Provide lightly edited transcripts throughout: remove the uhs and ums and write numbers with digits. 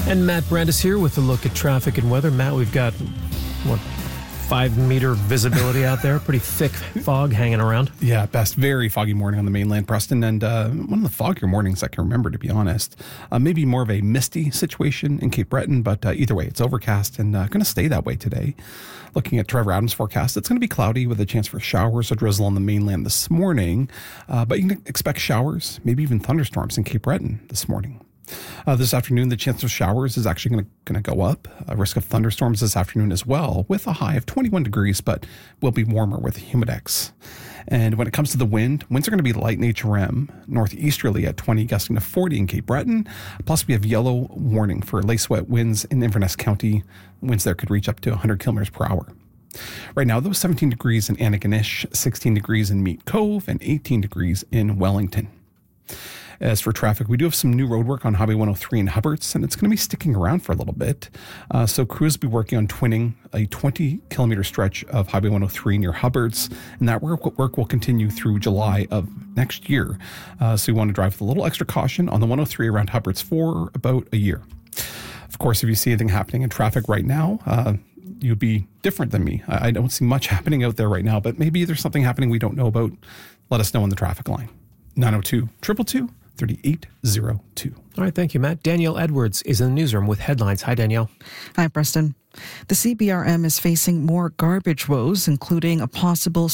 And Matt Brandis here with a look at traffic and weather. Matt, we've got, 5-meter visibility out there. Pretty thick fog hanging around. Yeah, best. Very foggy morning on the mainland, Preston. And one of the foggier mornings I can remember, to be honest. Maybe more of a misty situation in Cape Breton, but either way, it's overcast and going to stay that way today. Looking at Trevor Adams' forecast, it's going to be cloudy with a chance for showers or drizzle on the mainland this morning. But you can expect showers, maybe even thunderstorms in Cape Breton this morning. This afternoon, the chance of showers is actually going to go up. A risk of thunderstorms this afternoon as well, with a high of 21 degrees, but will be warmer with humidex. And when it comes to the winds are going to be light in HRM, northeasterly at 20, gusting to 40 in Cape Breton. Plus, we have yellow warning for lace-wet winds in Inverness County. Winds there could reach up to 100 kilometers per hour. Right now, though, 17 degrees in Antigonish, 16 degrees in Meat Cove, and 18 degrees in Wellington. As for traffic, we do have some new road work on Highway 103 in Hubbards, and it's going to be sticking around for a little bit. So crews will be working on twinning a 20-kilometer stretch of Highway 103 near Hubbards, and that work will continue through July of next year. So you want to drive with a little extra caution on the 103 around Hubbards for about a year. Of course, if you see anything happening in traffic right now, you'd be different than me. I don't see much happening out there right now, but maybe there's something happening we don't know about. Let us know on the traffic line. 902-222-3802. All right, thank you, Matt. Danielle Edwards is in the newsroom with headlines. Hi, Danielle. Hi, Preston. The CBRM is facing more garbage woes, including a possible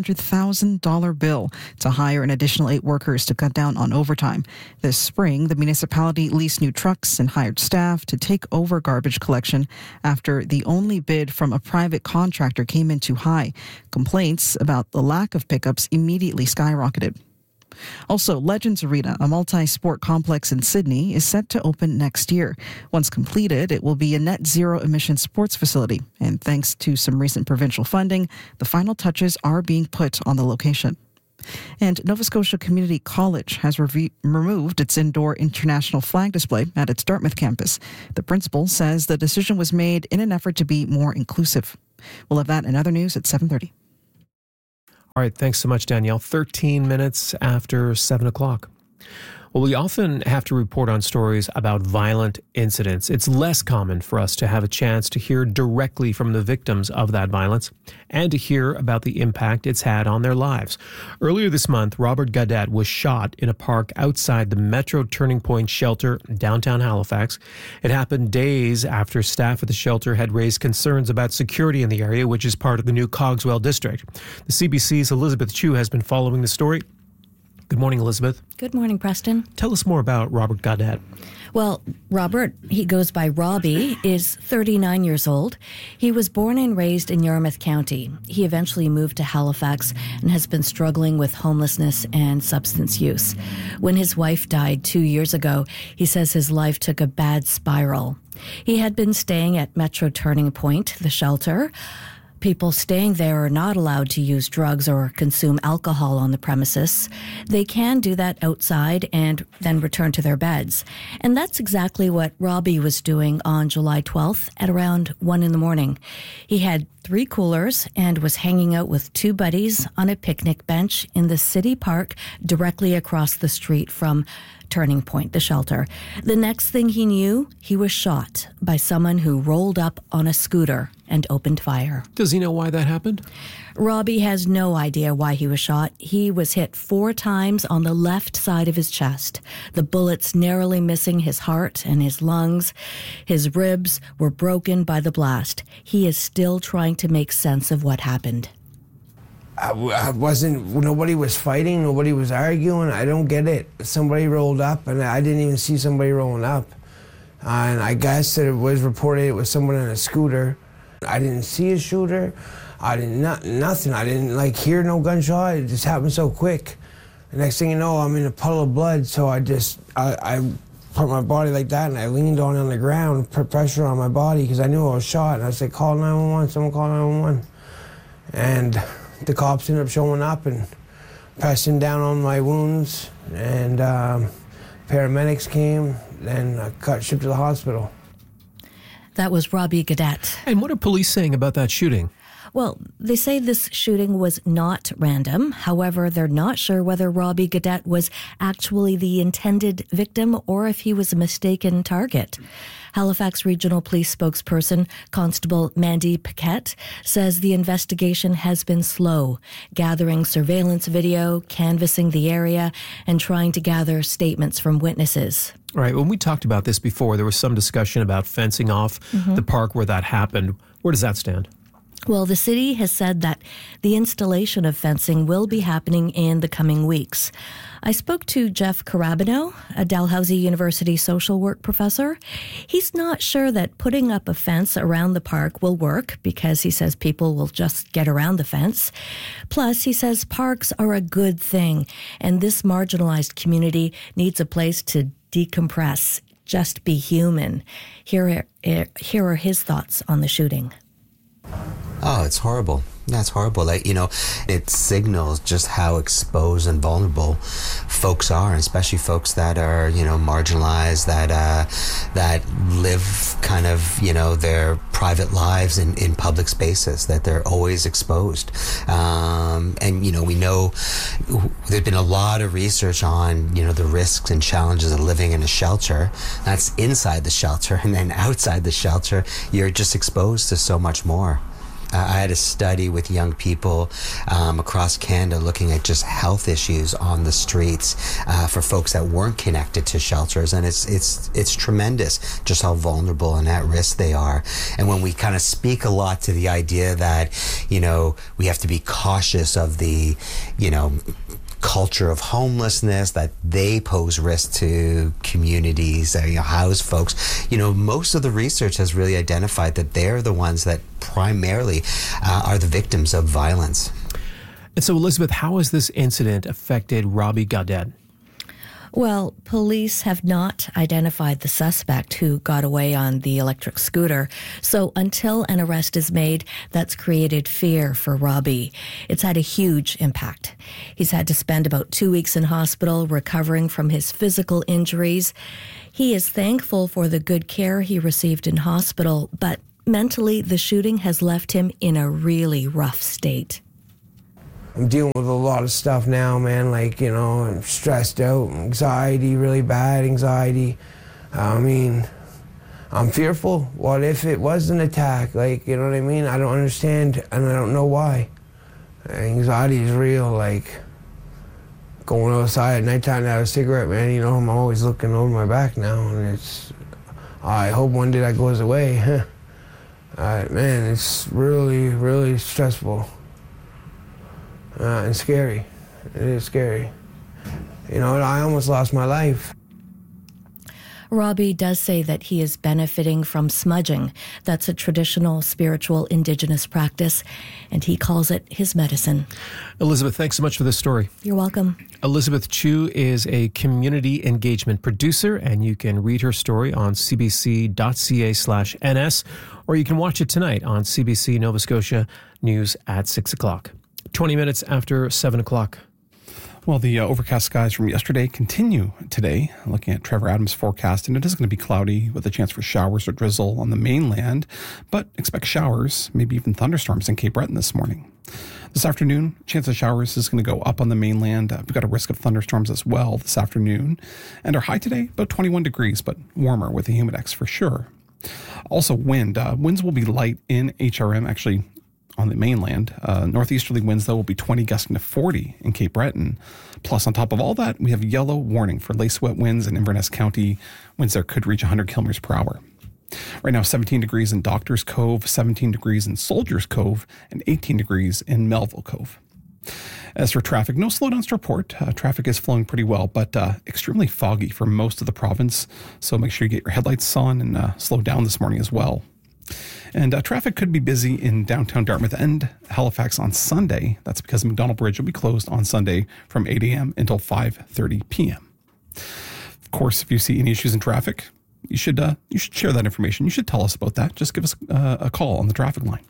$700,000 bill to hire an additional 8 workers to cut down on overtime. This spring, the municipality leased new trucks and hired staff to take over garbage collection after the only bid from a private contractor came in too high. Complaints about the lack of pickups immediately skyrocketed. Also, Legends Arena, a multi-sport complex in Sydney, is set to open next year. Once completed, it will be a net zero emission sports facility. And thanks to some recent provincial funding, the final touches are being put on the location. And Nova Scotia Community College has removed its indoor international flag display at its Dartmouth campus. The principal says the decision was made in an effort to be more inclusive. We'll have that and other news at 7:30. All right, thanks so much, Danielle. 13 minutes after 7 o'clock. Well, we often have to report on stories about violent incidents. It's less common for us to have a chance to hear directly from the victims of that violence and to hear about the impact it's had on their lives. Earlier this month, Robert Gaudette was shot in a park outside the Metro Turning Point shelter downtown Halifax. It happened days after staff at the shelter had raised concerns about security in the area, which is part of the new Cogswell district. The CBC's Elizabeth Chu has been following the story. Good morning, Elizabeth. Good morning, Preston. Tell us more about Robert Gaudette. Well, Robert, he goes by Robbie, is 39 years old. He was born and raised in Yarmouth County. He eventually moved to Halifax and has been struggling with homelessness and substance use. When his wife died 2 years ago, he says his life took a bad spiral. He had been staying at Metro Turning Point, the shelter. People staying there are not allowed to use drugs or consume alcohol on the premises. They can do that outside and then return to their beds. And that's exactly what Robbie was doing on July 12th at around 1 a.m. He had 3 coolers and was hanging out with 2 buddies on a picnic bench in the city park directly across the street from Turning Point, the shelter. The next thing he knew, he was shot by someone who rolled up on a scooter and opened fire. Does he know why that happened? Robbie has no idea why he was shot. He was hit 4 times on the left side of his chest, the bullets narrowly missing his heart and his lungs. His ribs were broken by the blast. He is still trying to make sense of what happened. Nobody was fighting, nobody was arguing. I don't get it. Somebody rolled up, and I didn't even see somebody rolling up. And I guess that it was reported it was someone on a scooter. I didn't see a shooter. I didn't, nothing. I didn't hear no gunshot. It just happened so quick. The next thing you know, I'm in a puddle of blood, so I put my body like that, and I leaned on the ground, put pressure on my body, because I knew I was shot. And I said, call 911, someone call 911. And the cops ended up showing up and pressing down on my wounds, and paramedics came, and I got shipped to the hospital. That was Robbie Gaudette. And what are police saying about that shooting? Well, they say this shooting was not random. However, they're not sure whether Robbie Gaudette was actually the intended victim or if he was a mistaken target. Halifax Regional Police spokesperson Constable Mandy Paquette says the investigation has been slow, gathering surveillance video, canvassing the area, and trying to gather statements from witnesses. Right. When we talked about this before, there was some discussion about fencing off the park where that happened. Where does that stand? Well, the city has said that the installation of fencing will be happening in the coming weeks. I spoke to Jeff Carabino, a Dalhousie University social work professor. He's not sure that putting up a fence around the park will work because he says people will just get around the fence. Plus, he says parks are a good thing, and this marginalized community needs a place to decompress, just be human. Here are his thoughts on the shooting. Oh, it's horrible. That's horrible. It signals just how exposed and vulnerable folks are, especially folks that are, marginalized, that live kind of, their private lives in public spaces, that they're always exposed. We know there's been a lot of research on, the risks and challenges of living in a shelter. That's inside the shelter, and then outside the shelter, you're just exposed to so much more. I had a study with young people across Canada looking at just health issues on the streets for folks that weren't connected to shelters, and it's tremendous just how vulnerable and at risk they are. And when we kind of speak a lot to the idea that we have to be cautious of the culture of homelessness, that they pose risk to communities, house folks. Most of the research has really identified that they're the ones that primarily are the victims of violence. And so, Elizabeth, how has this incident affected Robbie Gaudette? Well, police have not identified the suspect who got away on the electric scooter. So until an arrest is made, that's created fear for Robbie. It's had a huge impact. He's had to spend about 2 weeks in hospital recovering from his physical injuries. He is thankful for the good care he received in hospital, but mentally, the shooting has left him in a really rough state. I'm dealing with a lot of stuff now, man, I'm stressed out, anxiety, really bad anxiety. I'm fearful. What if it was an attack? You know what I mean? I don't understand, and I don't know why. Anxiety is real, going outside at nighttime to have a cigarette, man, I'm always looking over my back now, and I hope one day that goes away. Man, it's really, really stressful. And scary. It is scary. I almost lost my life. Robbie does say that he is benefiting from smudging. That's a traditional spiritual Indigenous practice, and he calls it his medicine. Elizabeth, thanks so much for this story. You're welcome. Elizabeth Chu is a community engagement producer, and you can read her story on cbc.ca/ns, or you can watch it tonight on CBC Nova Scotia News at 6 o'clock. 20 minutes after 7 o'clock. Well, the overcast skies from yesterday continue today. Looking at Trevor Adams' forecast, and it is going to be cloudy with a chance for showers or drizzle on the mainland, but expect showers, maybe even thunderstorms in Cape Breton this morning. This afternoon, chance of showers is going to go up on the mainland. We've got a risk of thunderstorms as well this afternoon. And our high today, about 21 degrees, but warmer with the humidex for sure. Also, winds will be light in HRM, actually, on the mainland. Northeasterly winds, though, will be 20 gusting to 40 in Cape Breton. Plus, on top of all that, we have yellow warning for lace-wet winds in Inverness County. Winds there could reach 100 kilometers per hour. Right now, 17 degrees in Doctors Cove, 17 degrees in Soldiers Cove, and 18 degrees in Melville Cove. As for traffic, no slowdowns to report. Traffic is flowing pretty well, but extremely foggy for most of the province. So make sure you get your headlights on and slow down this morning as well. And traffic could be busy in downtown Dartmouth and Halifax on Sunday. That's because the McDonald Bridge will be closed on Sunday from 8 a.m. until 5:30 p.m. Of course, if you see any issues in traffic, you should share that information. You should tell us about that. Just give us a call on the traffic line,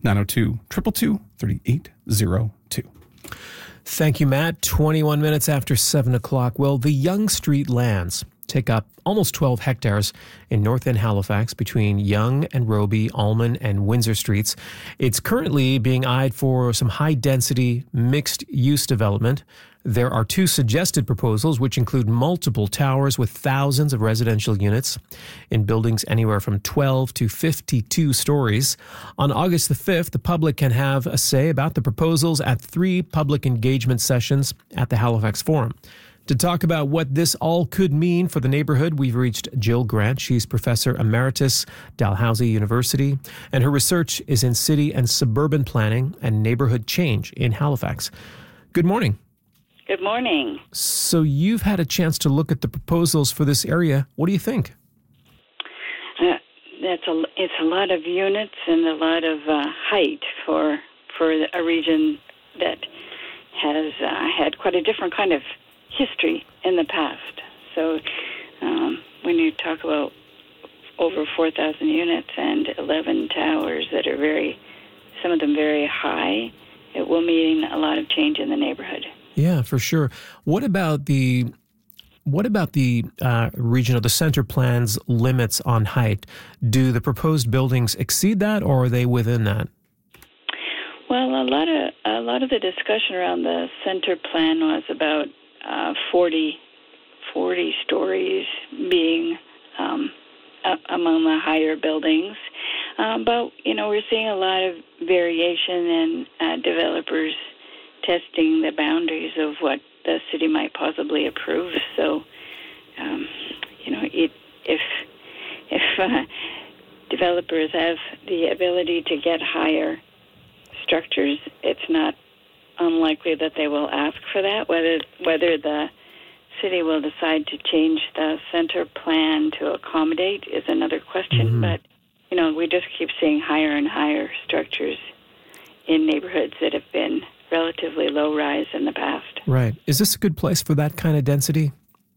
902-222-3802. Thank you, Matt. 21 minets after 7 o'clock. Well, the Yonge Street lands take up almost 12 hectares in North End Halifax between Yonge and Roby, Allman and Windsor Streets. It's currently being eyed for some high-density mixed-use development. There are 2 suggested proposals, which include multiple towers with thousands of residential units in buildings anywhere from 12 to 52 stories. On August the 5th, the public can have a say about the proposals at 3 public engagement sessions at the Halifax Forum. To talk about what this all could mean for the neighborhood, we've reached Jill Grant. She's Professor Emeritus, Dalhousie University, and her research is in city and suburban planning and neighborhood change in Halifax. Good morning. Good morning. So you've had a chance to look at the proposals for this area. What do you think? It's a lot of units and a lot of height for a region that has had quite a different kind of history in the past. So when you talk about over 4,000 units and 11 towers that are some of them very high, it will mean a lot of change in the neighborhood. Yeah, for sure. What about the region of the center plan's limits on height? Do the proposed buildings exceed that, or are they within that? Well, a lot of the discussion around the center plan was about 40 stories being among the higher buildings. But we're seeing a lot of variation in developers testing the boundaries of what the city might possibly approve. So, if developers have the ability to get higher structures, it's not unlikely that they will ask for that. Whether the city will decide to change the center plan to accommodate is another question. But we just keep seeing higher and higher structures in neighborhoods that have been relatively low rise in the past. Right. Is this a good place for that kind of density?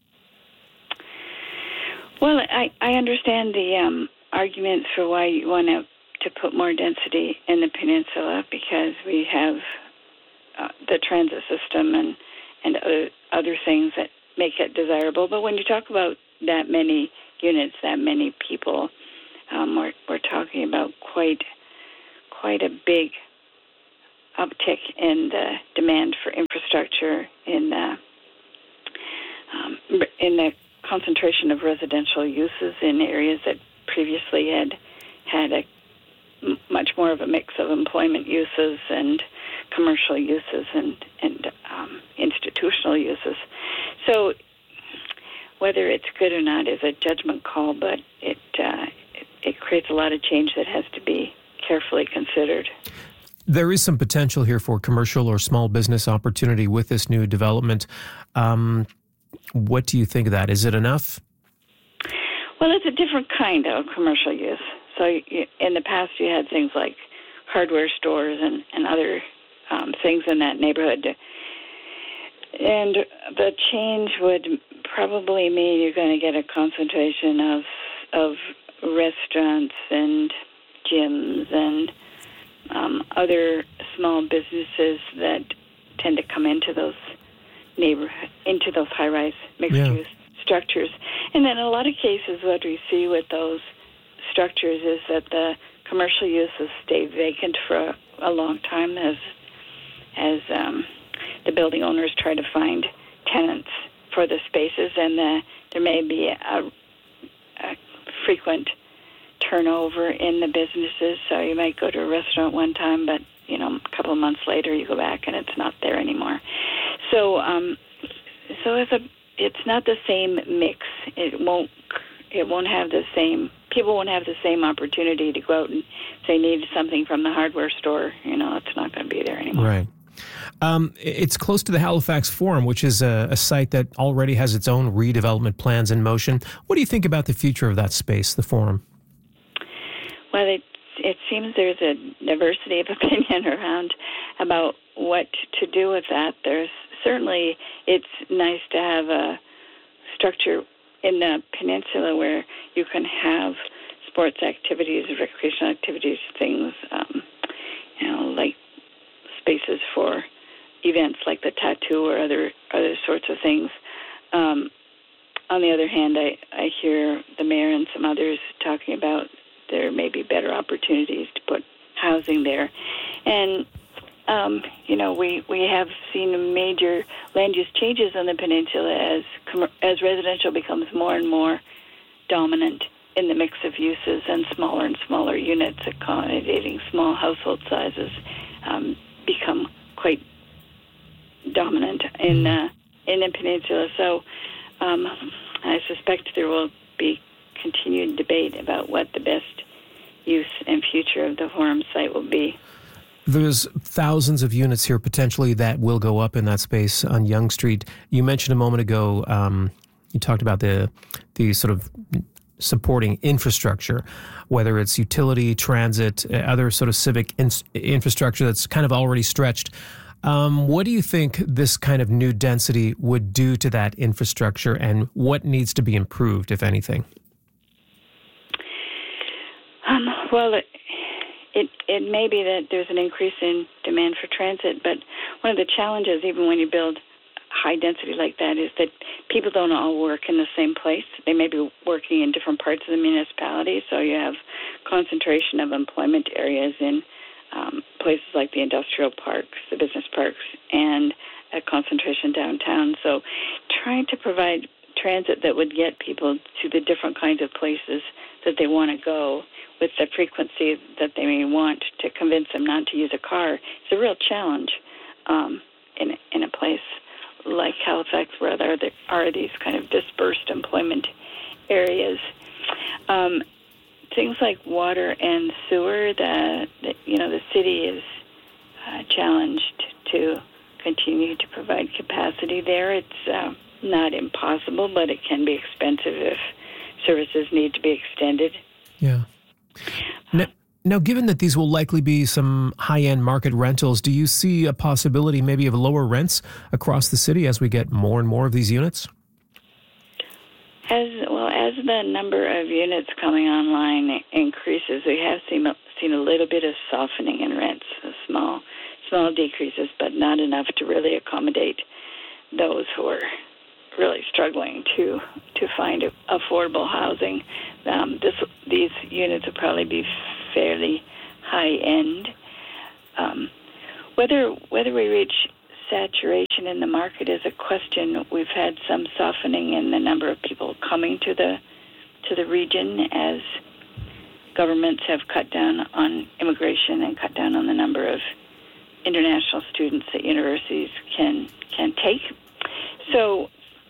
Well, I understand the arguments for why you want to put more density in the peninsula, because we have the transit system and other things that make it desirable. But when you talk about that many units, that many people, we're talking about quite a big uptick in the demand for infrastructure in the concentration of residential uses in areas that previously had a much more of a mix of employment uses and commercial uses and institutional uses. So whether it's good or not is a judgment call, but it creates a lot of change that has to be carefully considered. There is some potential here for commercial or small business opportunity with this new development. What do you think of that? Is it enough? Well, it's a different kind of commercial use. So in the past, you had things like hardware stores and other things in that neighborhood. And the change would probably mean you're going to get a concentration of restaurants and gyms and other small businesses that tend to come into those high-rise mixed-use structures. And then in a lot of cases, what we see with those structures is that the commercial uses stay vacant for a long time as the building owners try to find tenants for the spaces, and there may be a frequent turnover in the businesses. So you might go to a restaurant one time, but a couple of months later you go back and it's not there anymore. So it's not the same mix. It won't have the same. People won't have the same opportunity to go out and say need something from the hardware store. It's not going to be there anymore. Right. It's close to the Halifax Forum, which is a site that already has its own redevelopment plans in motion. What do you think about the future of that space, the Forum? Well, it seems there's a diversity of opinion around about what to do with that. It's nice to have a structure in the peninsula where you can have sports activities, recreational activities, things, like spaces for events like the tattoo or other sorts of things. on the other hand, I hear the mayor and some others talking about there may be better opportunities to put housing there. And, we have seen major land use changes on the peninsula as residential becomes more and more dominant in the mix of uses, and smaller units accommodating small household sizes become quite dominant in the peninsula. So I suspect there will be continued debate about what the best use and future of the Forum site will be. There's thousands of units here potentially that will go up in that space on Yonge Street. You mentioned a moment ago, you talked about the sort of supporting infrastructure, whether it's utility, transit, other sort of civic infrastructure that's kind of already stretched. What do you think this kind of new density would do to that infrastructure, and what needs to be improved, if anything? Well, it may be that there's an increase in demand for transit, but one of the challenges, even when you build high density like that, is that people don't all work in the same place. They may be working in different parts of the municipality, so you have concentration of employment areas in places like the industrial parks, the business parks, and a concentration downtown. So trying to provide transit that would get people to the different kinds of places that they want to go with the frequency that they may want to convince them not to use a car is a real challenge in a place like Halifax, where there are these kind of dispersed employment areas. Things like water and sewer, the city is challenged to continue to provide capacity there. It's not impossible, but it can be expensive if services need to be extended. Yeah. Now, given that these will likely be some high-end market rentals, do you see a possibility maybe of lower rents across the city as we get more and more of these units? As the number of units coming online increases, we have seen a little bit of softening in rents, small decreases, but not enough to really accommodate those who are really struggling to find affordable housing. These units will probably be fairly high end. Whether we reach saturation in the market is a question. We've had some softening in the number of people coming to the region as governments have cut down on immigration and cut down on the number of international students that universities can take. So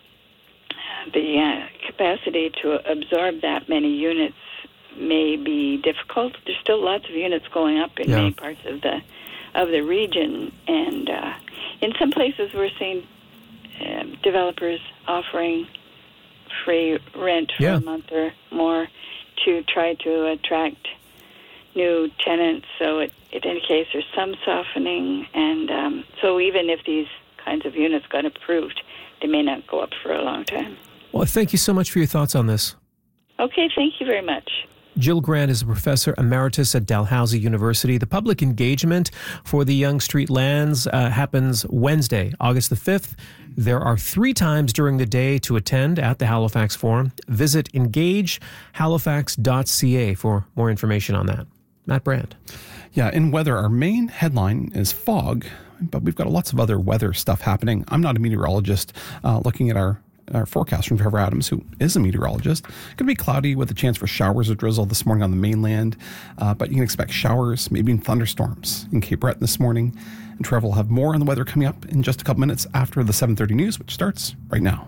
the capacity to absorb that many units may be difficult. There's still lots of units going up in many parts of the region, and in some places we're seeing developers offering free rent for a month or more to try to attract new tenants. So it indicates there's some softening, and so even if these kinds of units got approved, they may not go up for a long time. Well, thank you so much for your thoughts on this. Okay, thank you very much. Jill Grant is a professor emeritus at Dalhousie University. The public engagement for the Yonge Street lands happens Wednesday, August the 5th. There are 3 times during the day to attend at the Halifax Forum. Visit engagehalifax.ca for more information on that. Matt Brand. Yeah, in weather, our main headline is fog, but we've got lots of other weather stuff happening. I'm not a meteorologist. Looking at our forecast from Trevor Adams, who is a meteorologist. Going to be cloudy with a chance for showers or drizzle this morning on the mainland, but you can expect showers, maybe even thunderstorms in Cape Breton this morning. And Trevor will have more on the weather coming up in just a couple minutes after the 7:30 news, which starts right now.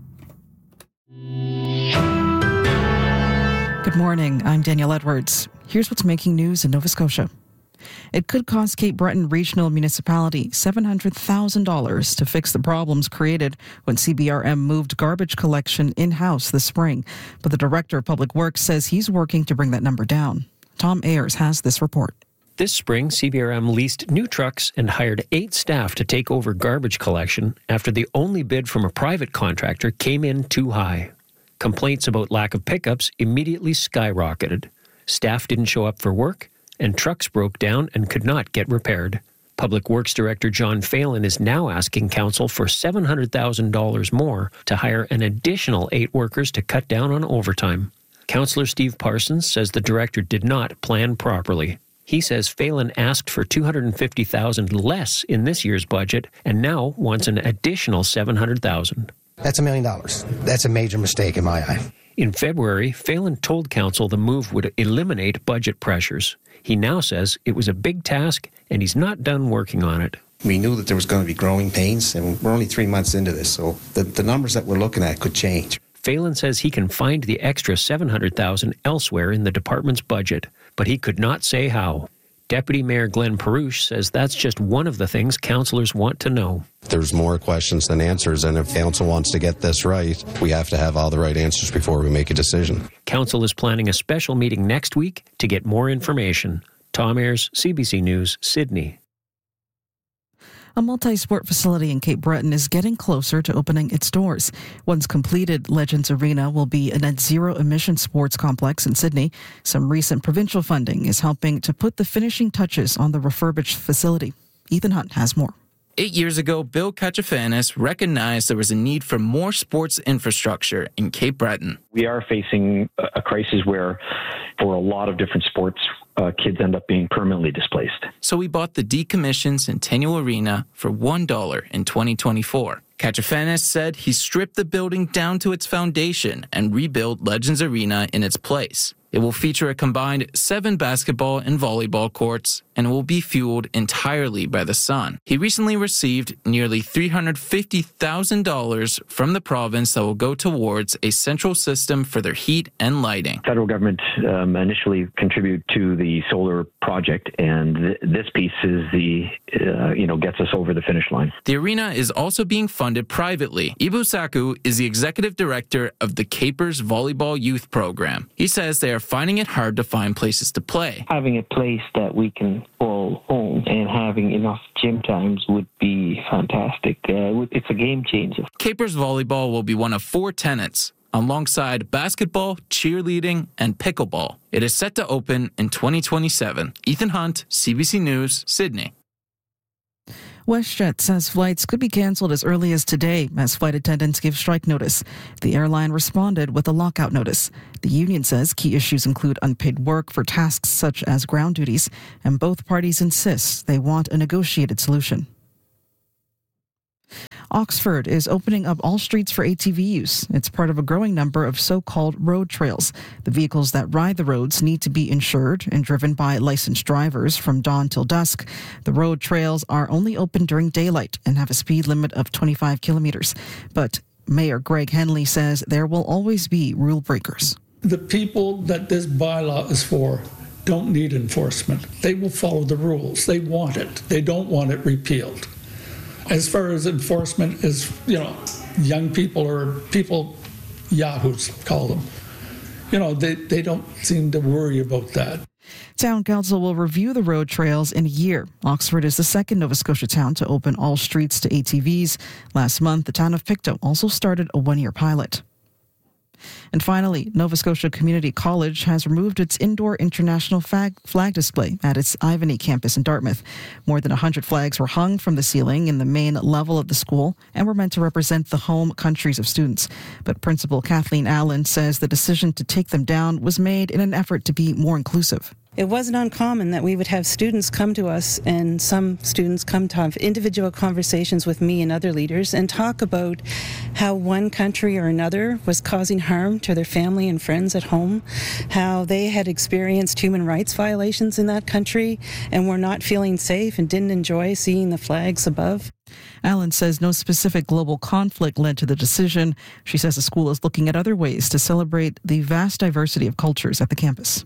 Good morning. I'm Danielle Edwards. Here's what's making news in Nova Scotia. It could cost Cape Breton Regional Municipality $700,000 to fix the problems created when CBRM moved garbage collection in-house this spring. But the Director of Public Works says he's working to bring that number down. Tom Ayers has this report. This spring, CBRM leased new trucks and hired 8 staff to take over garbage collection after the only bid from a private contractor came in too high. Complaints about lack of pickups immediately skyrocketed. Staff didn't show up for work, and trucks broke down and could not get repaired. Public Works Director John Phelan is now asking council for $700,000 more to hire an additional 8 workers to cut down on overtime. Councillor Steve Parsons says the director did not plan properly. He says Phelan asked for $250,000 less in this year's budget and now wants an additional $700,000. That's $1 million. That's a major mistake in my eye. In February, Phelan told council the move would eliminate budget pressures. He now says it was a big task and he's not done working on it. We knew that there was going to be growing pains, and we're only 3 months into this, so the numbers that we're looking at could change. Phelan says he can find the extra $700,000 elsewhere in the department's budget, but he could not say how. Deputy Mayor Glenn Perouche says that's just one of the things councillors want to know. There's more questions than answers, and if council wants to get this right, we have to have all the right answers before we make a decision. Council is planning a special meeting next week to get more information. Tom Ayers, CBC News, Sydney. A multi-sport facility in Cape Breton is getting closer to opening its doors. Once completed, Legends Arena will be a net-zero emission sports complex in Sydney. Some recent provincial funding is helping to put the finishing touches on the refurbished facility. Ethan Hunt has more. 8 years ago, Bill Kachafanis recognized there was a need for more sports infrastructure in Cape Breton. We are facing a crisis where, for a lot of different sports, kids end up being permanently displaced. So we bought the decommissioned Centennial Arena for $1 in 2024. Kachafanis said he stripped the building down to its foundation and rebuilt Legends Arena in its place. It will feature a combined 7 basketball and volleyball courts, and it will be fueled entirely by the sun. He recently received nearly $350,000 from the province that will go towards a central system for their heat and lighting. Federal government initially contributed to the solar project, and this piece is the, gets us over the finish line. The arena is also being funded privately. Ibu Saku is the executive director of the Capers Volleyball Youth Program. He says they are finding it hard to find places to play. Having a place that we can call home and having enough gym times would be fantastic. It's a game changer. Capers Volleyball will be one of 4 tenants, alongside basketball, cheerleading, and pickleball. It is set to open in 2027. Ethan Hunt, CBC News, Sydney. WestJet says flights could be cancelled as early as today as flight attendants give strike notice. The airline responded with a lockout notice. The union says key issues include unpaid work for tasks such as ground duties, and both parties insist they want a negotiated solution. Oxford is opening up all streets for ATV use. It's part of a growing number of so-called road trails. The vehicles that ride the roads need to be insured and driven by licensed drivers from dawn till dusk. The road trails are only open during daylight and have a speed limit of 25 kilometers. But Mayor Greg Henley says there will always be rule breakers. The people that this bylaw is for don't need enforcement. They will follow the rules. They want it. They don't want it repealed. As far as enforcement is, young people or people, yahoos call them, they don't seem to worry about that. Town Council will review the road trails in a year. Oxford is the second Nova Scotia town to open all streets to ATVs. Last month, the town of Pictou also started a 1-year pilot. And finally, Nova Scotia Community College has removed its indoor international flag display at its Ivany campus in Dartmouth. More than 100 flags were hung from the ceiling in the main level of the school and were meant to represent the home countries of students. But Principal Kathleen Allen says the decision to take them down was made in an effort to be more inclusive. It wasn't uncommon that we would have students come to us, and some students come to have individual conversations with me and other leaders and talk about how one country or another was causing harm to their family and friends at home, how they had experienced human rights violations in that country and were not feeling safe and didn't enjoy seeing the flags above. Allen says no specific global conflict led to the decision. She says the school is looking at other ways to celebrate the vast diversity of cultures at the campus.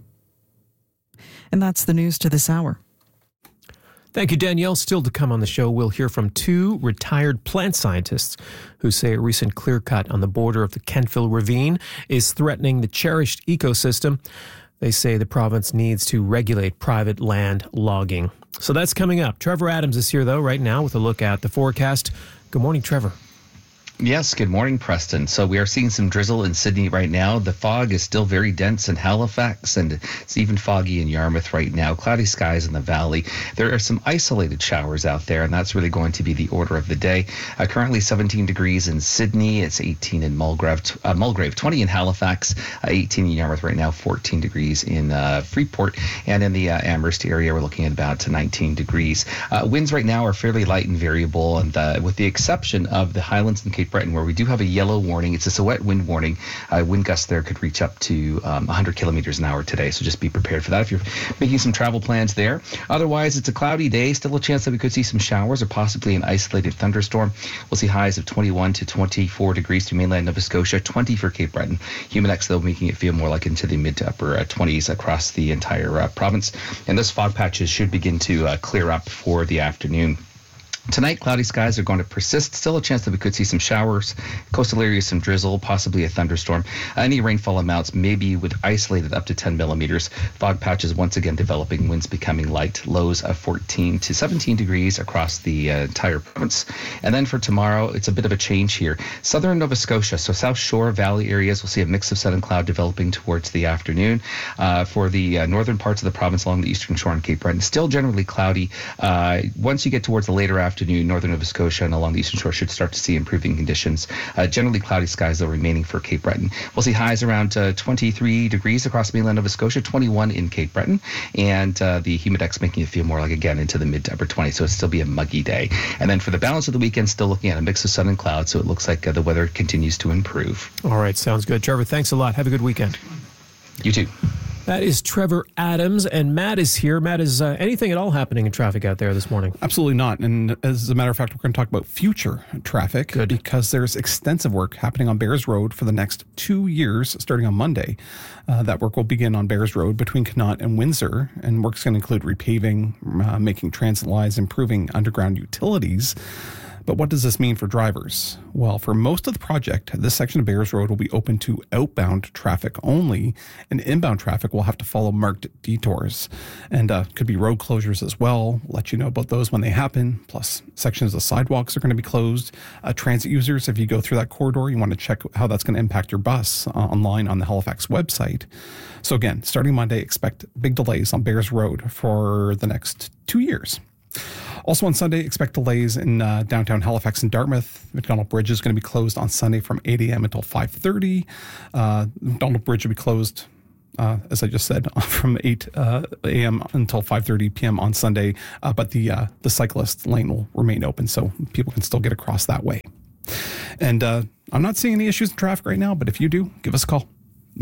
And that's the news to this hour. Thank you, Danielle. Still to come on the show, we'll hear from 2 retired plant scientists who say a recent clear cut on the border of the Kentville Ravine is threatening the cherished ecosystem. They say the province needs to regulate private land logging. So that's coming up. Trevor Adams is here, though, right now with a look at the forecast. Good morning, Trevor. Yes, good morning, Preston. So we are seeing some drizzle in Sydney right now. The fog is still very dense in Halifax, and it's even foggy in Yarmouth right now. Cloudy skies in the valley. There are some isolated showers out there, and that's really going to be the order of the day. Currently 17 degrees in Sydney. It's 18 in Mulgrave, 20 in Halifax, 18 in Yarmouth right now, 14 degrees in Freeport. And in the Amherst area, we're looking at about 19 degrees. Winds right now are fairly light and variable, and with the exception of the Highlands and Cape Breton, where we do have a yellow warning. It's just a wet wind warning. Wind gusts there could reach up to 100 kilometers an hour today, so just be prepared for that if you're making some travel plans there. Otherwise, it's a cloudy day. Still a chance that we could see some showers or possibly an isolated thunderstorm. We'll see highs of 21 to 24 degrees to mainland Nova Scotia, 20 for Cape Breton. Humidex, though, making it feel more like into the mid to upper 20s across the entire province. And those fog patches should begin to clear up for the afternoon. Tonight, cloudy skies are going to persist. Still a chance that we could see some showers, coastal areas, some drizzle, possibly a thunderstorm. Any rainfall amounts may be with isolated up to 10 millimeters. Fog patches once again developing, winds becoming light, lows of 14 to 17 degrees across the entire province. And then for tomorrow, it's a bit of a change here. Southern Nova Scotia, so South Shore Valley areas, we'll see a mix of sun and cloud developing towards the afternoon. For the northern parts of the province along the eastern shore and Cape Breton, still generally cloudy. Once you get towards the later afternoon, northern Nova Scotia and along the eastern shore should start to see improving conditions. Generally cloudy skies, though, remaining for Cape Breton. We'll see highs around 23 degrees across mainland Nova Scotia, 21 in Cape Breton, and the humidex making it feel more like, again, into the mid to upper 20s, so it'll still be a muggy day. And then for the balance of the weekend, still looking at a mix of sun and cloud, so it looks like the weather continues to improve. All right, sounds good. Trevor, thanks a lot. Have a good weekend. You too. That is Trevor Adams, and Matt is here. Matt, is anything at all happening in traffic out there this morning? Absolutely not. And as a matter of fact, we're going to talk about future traffic. Good. Because there's extensive work happening on Bears Road for the next 2 years, starting on Monday. That work will begin on Bears Road between Connaught and Windsor, and work's going to include repaving, making transit lines, improving underground utilities. But what does this mean for drivers? Well, for most of the project, this section of Bears Road will be open to outbound traffic only, and inbound traffic will have to follow marked detours. And could be road closures as well. Let you know about those when they happen. Plus, sections of sidewalks are going to be closed. Transit users, if you go through that corridor, you want to check how that's going to impact your bus online on the Halifax website. So again, starting Monday, expect big delays on Bears Road for the next 2 years. Also on Sunday, expect delays in downtown Halifax and Dartmouth. McDonald Bridge is going to be closed on Sunday from 8 a.m. until 5:30. McDonald Bridge will be closed, as I just said, from 8 a.m. until 5:30 p.m. on Sunday. But the cyclist lane will remain open, so people can still get across that way. And I'm not seeing any issues in traffic right now, but if you do, give us a call.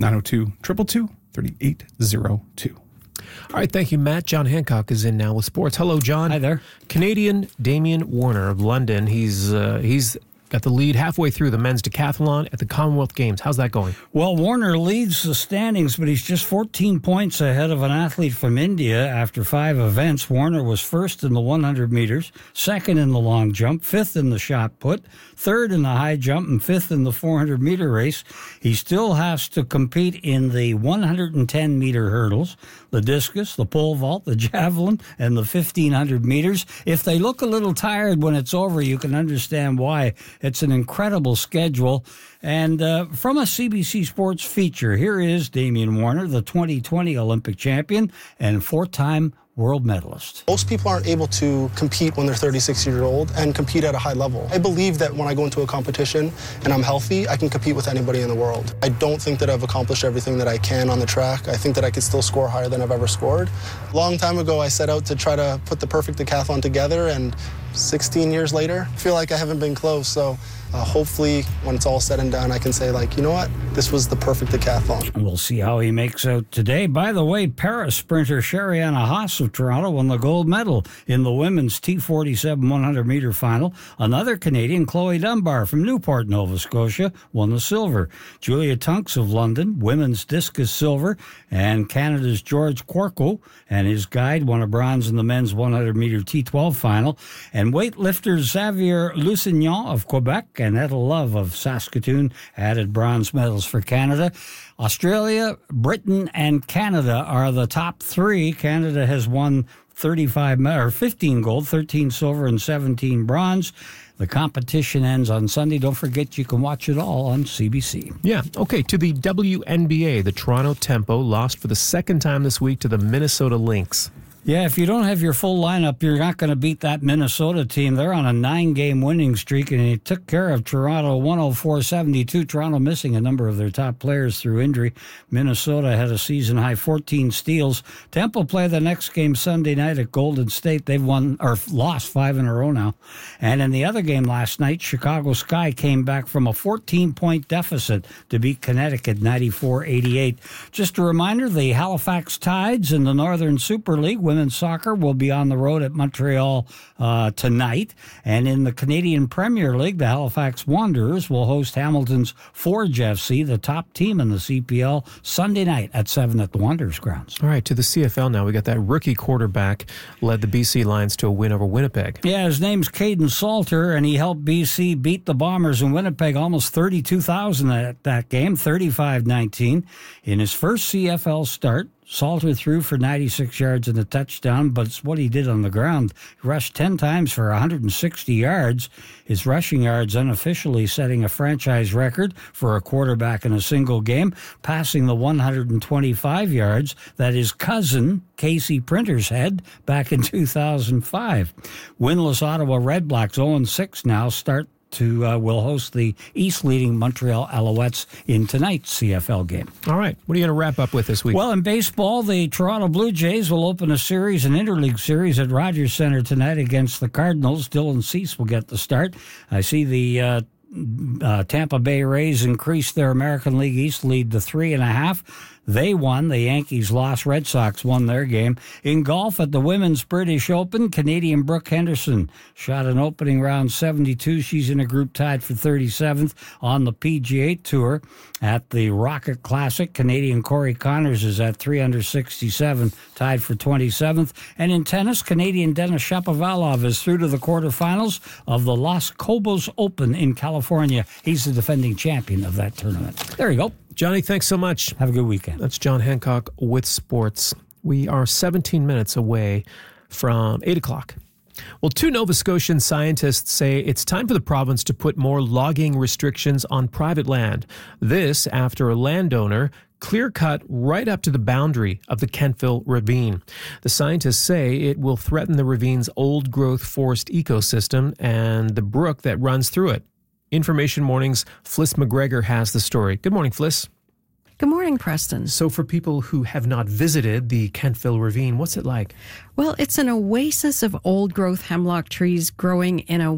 902-222-3802. All right, thank you, Matt. John Hancock is in now with sports. Hello, John. Hi there. Canadian Damien Warner of London. He's got the lead halfway through the men's decathlon at the Commonwealth Games. How's that going? Well, Warner leads the standings, but he's just 14 points ahead of an athlete from India after 5 events. Warner was first in the 100 meters, second in the long jump, fifth in the shot put, third in the high jump, and fifth in the 400-meter race. He still has to compete in the 110-meter hurdles, the discus, the pole vault, the javelin, and the 1,500 meters. If they look a little tired when it's over, you can understand why. It's an incredible schedule. And from a CBC Sports feature, here is Damien Warner, the 2020 Olympic champion and 4-time world medalist. Most people aren't able to compete when they're 36 years old and compete at a high level. I believe that when I go into a competition and I'm healthy, I can compete with anybody in the world. I don't think that I've accomplished everything that I can on the track. I think that I could still score higher than I've ever scored. A long time ago, I set out to try to put the perfect decathlon together, and 16 years later, I feel like I haven't been close. So hopefully, when it's all said and done, I can say, like, you know what? This was the perfect decathlon. We'll see how he makes out today. By the way, Paris sprinter Shariana Haas of Toronto won the gold medal in the women's T47 100-meter final. Another Canadian, Chloe Dunbar from Newport, Nova Scotia, won the silver. Julia Tunks of London, women's discus silver. And Canada's George Quarko and his guide won a bronze in the men's 100-meter T12 final. And And weightlifter Xavier Lusignan of Quebec and Etta Love of Saskatoon added bronze medals for Canada. Australia, Britain, and Canada are the top three. Canada has won 15 gold, 13 silver, and 17 bronze. The competition ends on Sunday. Don't forget you can watch it all on CBC. Yeah. Okay, to the WNBA, the Toronto Tempo lost for the second time this week to the Minnesota Lynx. Yeah, if you don't have your full lineup, you're not going to beat that Minnesota team. They're on a 9-game winning streak, and they took care of Toronto 104-72. Toronto missing a number of their top players through injury. Minnesota had a season-high 14 steals. Temple play the next game Sunday night at Golden State. They've lost 5 in a row now. And in the other game last night, Chicago Sky came back from a 14-point deficit to beat Connecticut 94-88. Just a reminder, the Halifax Tides in the Northern Super League women's soccer will be on the road at Montreal tonight. And in the Canadian Premier League, the Halifax Wanderers will host Hamilton's Forge FC, the top team in the CPL, Sunday night at 7 at the Wanderers grounds. All right, to the CFL now. We got that rookie quarterback led the BC Lions to a win over Winnipeg. Yeah, his name's Caden Salter, and he helped BC beat the Bombers in Winnipeg almost 32,000 at that game, 35-19. In his first CFL start, Salter threw for 96 yards and a touchdown, but it's what he did on the ground. He rushed 10 times for 160 yards. His rushing yards unofficially setting a franchise record for a quarterback in a single game, passing the 125 yards that his cousin, Casey Printers, had back in 2005. Winless Ottawa Redblacks 0-6 now will host the East-leading Montreal Alouettes in tonight's CFL game. All right. What are you going to wrap up with this week? Well, in baseball, the Toronto Blue Jays will open an interleague series at Rogers Center tonight against the Cardinals. Dylan Cease will get the start. I see the Tampa Bay Rays increased their American League East lead to 3.5. They won. The Yankees lost. Red Sox won their game. In golf at the Women's British Open, Canadian Brooke Henderson shot an opening round 72. She's in a group tied for 37th on the PGA Tour. At the Rocket Classic, Canadian Corey Connors is at 367, tied for 27th. And in tennis, Canadian Denis Shapovalov is through to the quarterfinals of the Los Cabos Open in California. He's the defending champion of that tournament. There you go. Johnny, thanks so much. Have a good weekend. That's John Hancock with sports. We are 17 minutes away from 8 o'clock. Well, 2 Nova Scotian scientists say it's time for the province to put more logging restrictions on private land. This after a landowner clear-cut right up to the boundary of the Kentville Ravine. The scientists say it will threaten the ravine's old-growth forest ecosystem and the brook that runs through it. Information Morning's Fliss McGregor has the story. Good morning, Fliss. Good morning, Preston. So for people who have not visited the Kentville Ravine, what's it like? Well, it's an oasis of old-growth hemlock trees growing in a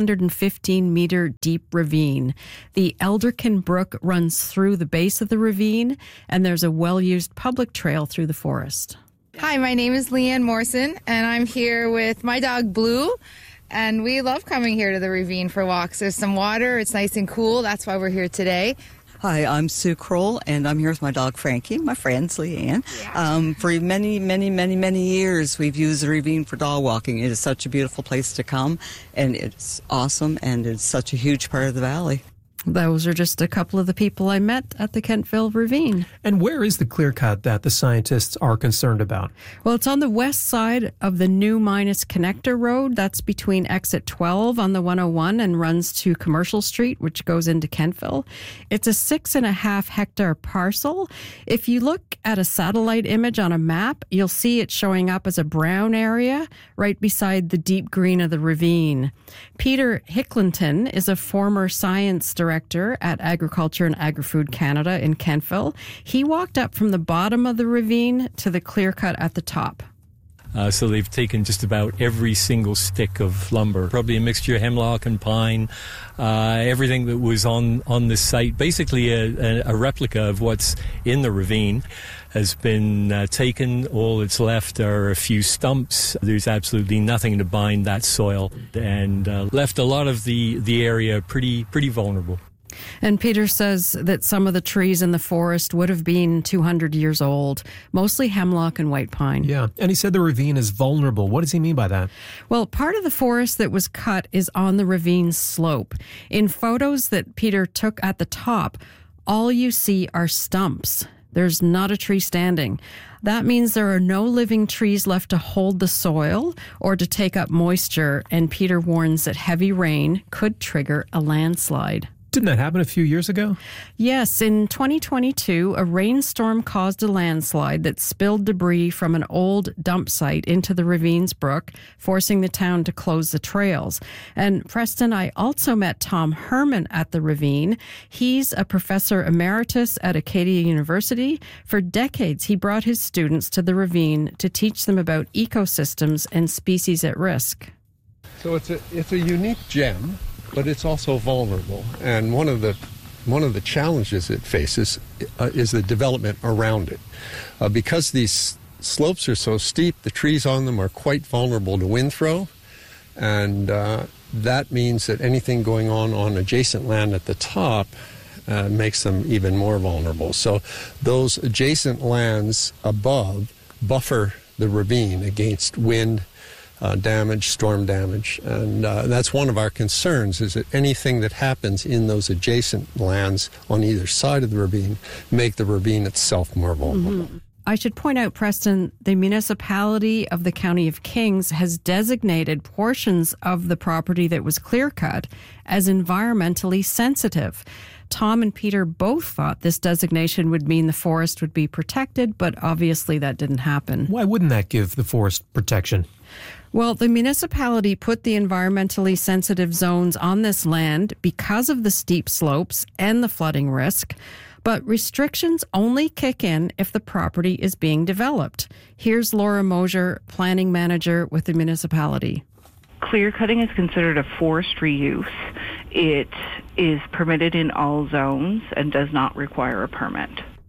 115-meter deep ravine. The Elderkin Brook runs through the base of the ravine, and there's a well-used public trail through the forest. Hi, my name is Leanne Morrison, and I'm here with my dog, Blue. And we love coming here to the ravine for walks. There's some water. It's nice and cool. That's why we're here today. Hi, I'm Sue Kroll, and I'm here with my dog, Frankie, my friends, Leanne. Yeah. For many years, we've used the ravine for dog walking. It is such a beautiful place to come, and it's awesome, and it's such a huge part of the valley. Those are just a couple of the people I met at the Kentville Ravine. And where is the clear cut that the scientists are concerned about? Well, it's on the west side of the New Minas Connector Road. That's between exit 12 on the 101 and runs to Commercial Street, which goes into Kentville. It's a 6.5 hectare parcel. If you look at a satellite image on a map, you'll see it showing up as a brown area right beside the deep green of the ravine. Peter Hicklinton is a former science director at Agriculture and Agri-Food Canada in Kentville. He walked up from the bottom of the ravine to the clear cut at the top. So they've taken just about every single stick of lumber, probably a mixture of hemlock and pine, everything that was on this site, basically a replica of what's in the ravine has been taken. All that's left are a few stumps. There's absolutely nothing to bind that soil and left a lot of the area pretty vulnerable. And Peter says that some of the trees in the forest would have been 200 years old, mostly hemlock and white pine. Yeah, and he said the ravine is vulnerable. What does he mean by that? Well, part of the forest that was cut is on the ravine's slope. In photos that Peter took at the top, all you see are stumps. There's not a tree standing. That means there are no living trees left to hold the soil or to take up moisture, and Peter warns that heavy rain could trigger a landslide. Didn't that happen a few years ago? Yes, in 2022, a rainstorm caused a landslide that spilled debris from an old dump site into the ravine's brook, forcing the town to close the trails. And Preston, I also met Tom Herman at the ravine. He's a professor emeritus at Acadia University. For decades, he brought his students to the ravine to teach them about ecosystems and species at risk. So it's a unique gem, but it's also vulnerable. And one of the challenges it faces is the development around it. Because these slopes are so steep, the trees on them are quite vulnerable to wind throw, and that means that anything going on adjacent land at the top makes them even more vulnerable. So those adjacent lands above buffer the ravine against wind damage, storm damage, and that's one of our concerns, is that anything that happens in those adjacent lands on either side of the ravine make the ravine itself more vulnerable. Mm-hmm. I should point out, Preston, the municipality of the County of Kings has designated portions of the property that was clear-cut as environmentally sensitive. Tom and Peter both thought this designation would mean the forest would be protected, but obviously that didn't happen. Why wouldn't that give the forest protection? Well, the municipality put the environmentally sensitive zones on this land because of the steep slopes and the flooding risk, but restrictions only kick in if the property is being developed. Here's Laura Mosier, planning manager with the municipality. Clear cutting is considered a forestry use. It is permitted in all zones and does not require a permit.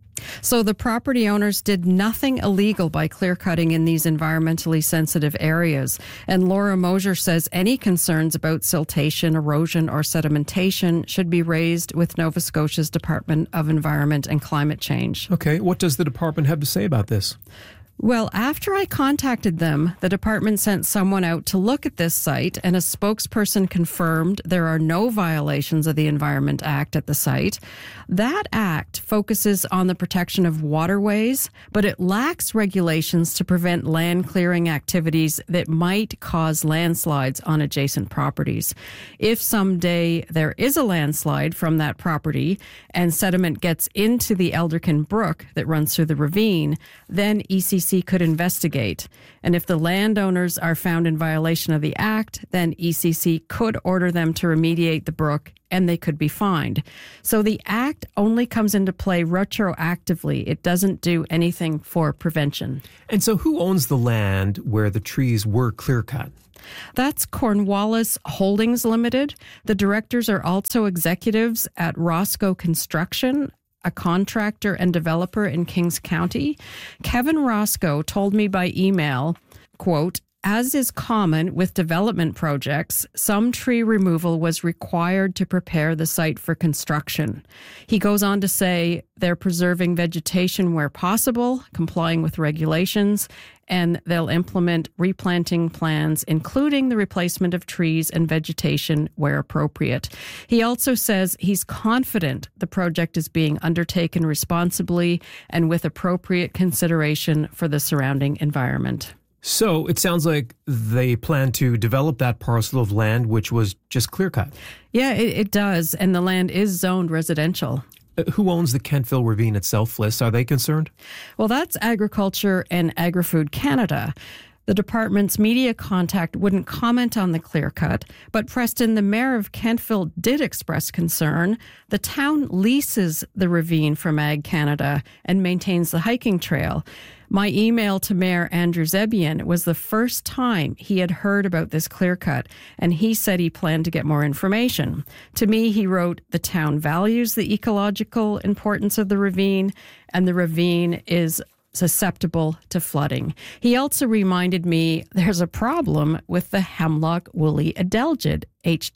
So the property owners did nothing illegal by clear cutting in these environmentally sensitive areas. And Laura Mosier says any concerns about siltation, erosion, or sedimentation should be raised with Nova Scotia's Department of Environment and Climate Change. Okay, what does the department have to say about this? Well, after I contacted them, the department sent someone out to look at this site, and a spokesperson confirmed there are no violations of the Environment Act at the site. That act focuses on the protection of waterways, but it lacks regulations to prevent land clearing activities that might cause landslides on adjacent properties. If someday there is a landslide from that property and sediment gets into the Elderkin Brook that runs through the ravine, then ECC could investigate. And if the landowners are found in violation of the act, then ECC could order them to remediate the brook and they could be fined. So the act only comes into play retroactively. It doesn't do anything for prevention. And so who owns the land where the trees were clear-cut? That's Cornwallis Holdings Limited. The directors are also executives at Roscoe Construction, a contractor and developer in Kings County. Kevin Roscoe told me by email, quote, "As is common with development projects, some tree removal was required to prepare the site for construction." He goes on to say they're preserving vegetation where possible, complying with regulations, and they'll implement replanting plans, including the replacement of trees and vegetation where appropriate. He also says he's confident the project is being undertaken responsibly and with appropriate consideration for the surrounding environment. So it sounds like they plan to develop that parcel of land which was just clear-cut. Yeah, it does, and the land is zoned residential. Who owns the Kentville Ravine itself, Fliss? Are they concerned? Well, that's Agriculture and Agri-Food Canada. The department's media contact wouldn't comment on the clear cut, but Preston, the mayor of Kentville, did express concern. The town leases the ravine from Ag Canada and maintains the hiking trail. My email to Mayor Andrew Zebian was the first time he had heard about this clear cut, and he said he planned to get more information. To me, he wrote, "The town values the ecological importance of the ravine, and the ravine is susceptible to flooding. He also reminded me there's a problem with the hemlock woolly adelgid,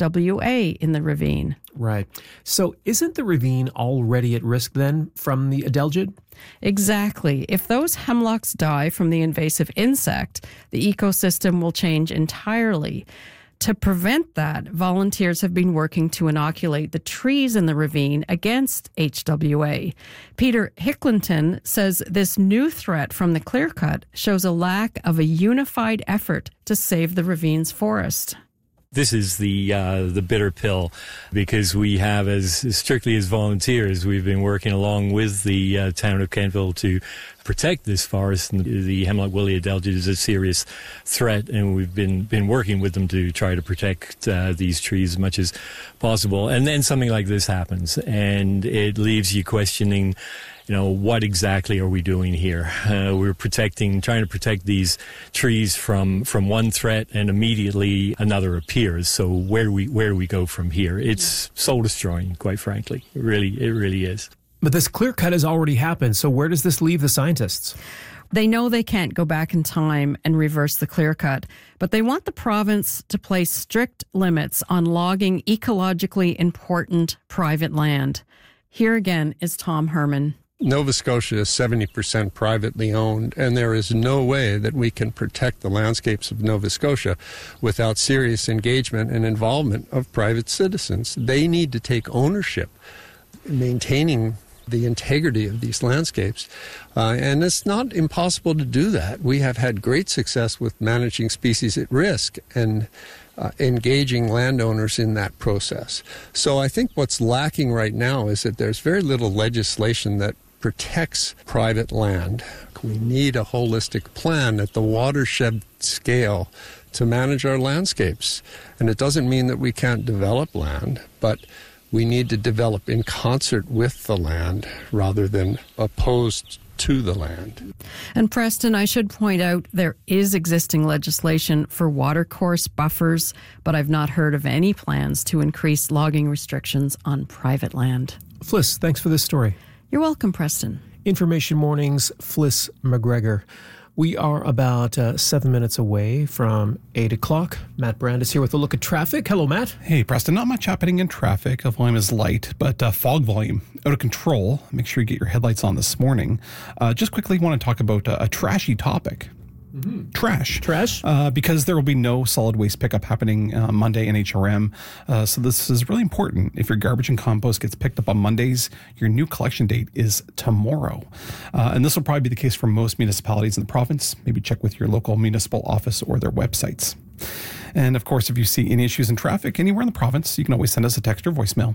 HWA, in the ravine. Right. So isn't the ravine already at risk then from the adelgid? Exactly. If those hemlocks die from the invasive insect, the ecosystem will change entirely. To prevent that, volunteers have been working to inoculate the trees in the ravine against HWA. Peter Hicklinton says this new threat from the clear-cut shows a lack of a unified effort to save the ravine's forest. This is the bitter pill, because we have, as strictly as volunteers, we've been working along with the town of Kentville to protect this forest. And the hemlock woolly adelgid is a serious threat, and we've been working with them to try to protect these trees as much as possible. And then something like this happens, and it leaves you questioning, what exactly are we doing here? We're trying to protect these trees from one threat, and immediately another appears. So where do we go from here? It's soul destroying, quite frankly. It really is. But this clear cut has already happened. So where does this leave the scientists? They know they can't go back in time and reverse the clear cut, but they want the province to place strict limits on logging ecologically important private land. Here again is Tom Herman. Nova Scotia is 70% privately owned, and there is no way that we can protect the landscapes of Nova Scotia without serious engagement and involvement of private citizens. They need to take ownership, maintaining the integrity of these landscapes. And it's not impossible to do that. We have had great success with managing species at risk and engaging landowners in that process. So I think what's lacking right now is that there's very little legislation that protects private land. We need a holistic plan at the watershed scale to manage our landscapes. And it doesn't mean that we can't develop land, but we need to develop in concert with the land rather than opposed to the land. And Preston, I should point out there is existing legislation for watercourse buffers, but I've not heard of any plans to increase logging restrictions on private land. Fliss, thanks for this story. You're welcome, Preston. Information Mornings, Fliss McGregor. We are about 7 minutes away from 8 o'clock. Matt Brand is here with a look at traffic. Hello, Matt. Hey, Preston. Not much happening in traffic. The volume is light, but fog volume out of control. Make sure you get your headlights on this morning. Just quickly want to talk about a trashy topic. Mm-hmm. Trash. Because there will be no solid waste pickup happening Monday in HRM. So this is really important. If your garbage and compost gets picked up on Mondays, your new collection date is tomorrow. And this will probably be the case for most municipalities in the province. Maybe check with your local municipal office or their websites. And of course, if you see any issues in traffic anywhere in the province, you can always send us a text or voicemail.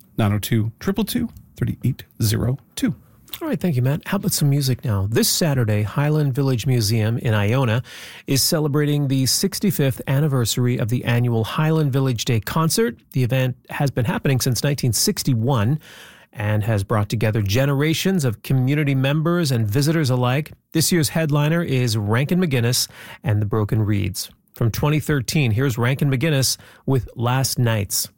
902-222-3802. All right, thank you, Matt. How about some music now? This Saturday, Highland Village Museum in Iona is celebrating the 65th anniversary of the annual Highland Village Day concert. The event has been happening since 1961 and has brought together generations of community members and visitors alike. This year's headliner is Rankin McGuinness and the Broken Reeds. From 2013, here's Rankin McGuinness with Last Nights.